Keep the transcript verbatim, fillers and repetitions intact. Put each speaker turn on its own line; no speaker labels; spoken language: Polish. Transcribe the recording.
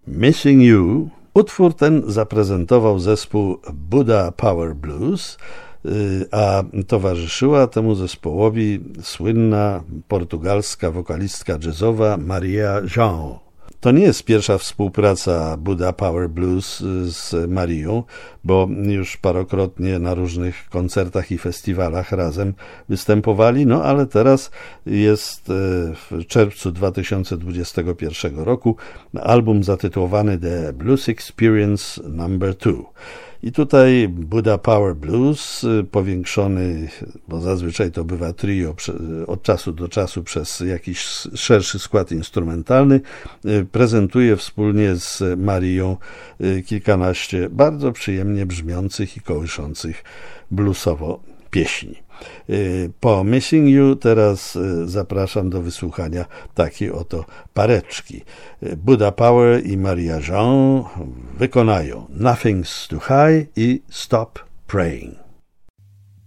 Missing You. Utwór ten zaprezentował zespół Buddha Power Blues, a towarzyszyła temu zespołowi słynna portugalska wokalistka jazzowa Maria João. To nie jest pierwsza współpraca Buddha Power Blues z Marią, bo już parokrotnie na różnych koncertach i festiwalach razem występowali, no ale teraz jest w czerwcu dwa tysiące dwudziestego pierwszego roku album zatytułowany The Blues Experience numer dwa. I tutaj Buddha Power Blues, powiększony, bo zazwyczaj to bywa trio od czasu do czasu przez jakiś szerszy skład instrumentalny, prezentuje wspólnie z Marią kilkanaście bardzo przyjemnie brzmiących i kołyszących bluesowo pieśni. Po Missing You teraz zapraszam do wysłuchania takiej oto pareczki. Buddha Power i Maria João wykonają Nothing's Too High i Stop Praying.